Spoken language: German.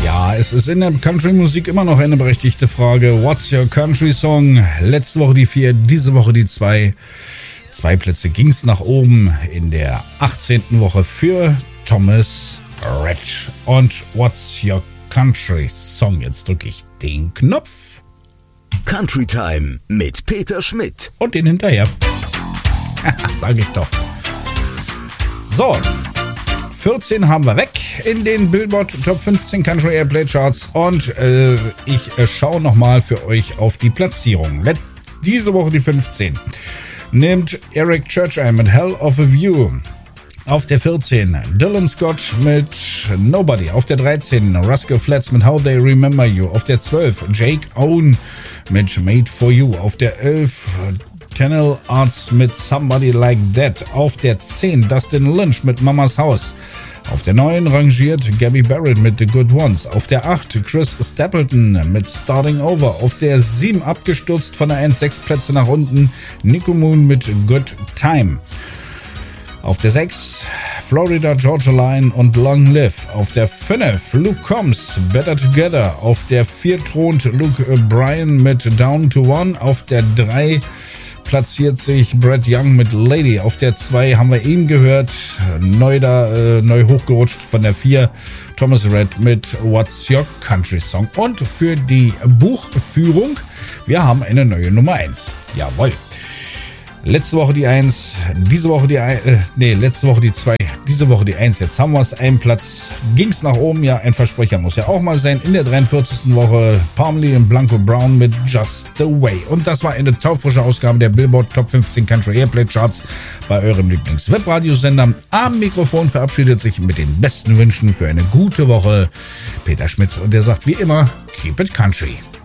Ja, es ist in der Country-Musik immer noch eine berechtigte Frage. What's your country song? Letzte Woche die 4, diese Woche die 2. 2 Plätze ging es nach oben in der 18. Woche für Thomas Rhett. Und What's your country song? Jetzt drücke ich den Knopf. Country Time mit Peter Schmidt. Und den hinterher. Sag ich doch. So, 14 haben wir weg in den Billboard Top 15 Country Airplay Charts. Und ich schaue nochmal für euch auf die Platzierung. Diese Woche die 15. Nimmt Eric Church ein mit Hell of a View. Auf der 14 Dylan Scott mit Nobody. Auf der 13 Rascal Flatts mit How They Remember You. Auf der 12 Jake Owen mit Made for You. Auf der 11 Tenel Arts mit Somebody Like That. Auf der 10 Dustin Lynch mit Mamas House. Auf der 9 rangiert Gabby Barrett mit The Good Ones. Auf der 8 Chris Stapleton mit Starting Over. Auf der 7 abgestürzt von der 1 6 Plätze nach unten Nico Moon mit Good Time. Auf der 6 Florida Georgia Line und Long Live. Auf der 5 Luke Combs Better Together. Auf der 4 thront Luke Bryan mit Down to One. Auf der 3 platziert sich Brett Young mit Lady. Auf der 2 haben wir eben gehört, neu hochgerutscht von der 4 Thomas Rhett mit What's Your Country Song. Und für die Buchführung, wir haben eine neue Nummer 1. Jawohl. Letzte Woche die 1, letzte Woche die 2, diese Woche die 1. Jetzt haben wir es, einen Platz, ging's nach oben, ja, ein Versprecher muss ja auch mal sein. In der 43. Woche Palmley und Blanco Brown mit Just the Way. Und das war eine taufrische Ausgabe der Billboard Top 15 Country Airplay Charts bei eurem Lieblings-Webradiosender. Am Mikrofon verabschiedet sich mit den besten Wünschen für eine gute Woche Peter Schmitz und der sagt wie immer, keep it country.